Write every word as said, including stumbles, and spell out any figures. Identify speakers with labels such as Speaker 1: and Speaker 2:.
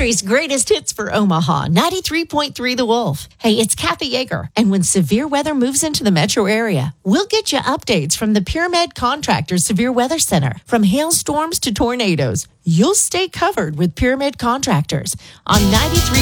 Speaker 1: Country's greatest hits for Omaha, ninety-three point three The Wolf. Hey, it's Kathy Yeager. And when severe weather moves into the metro area, we'll get you updates from the Pyramid Contractors Severe Weather Center. From hailstorms to tornadoes, you'll stay covered with Pyramid Contractors on ninety-three.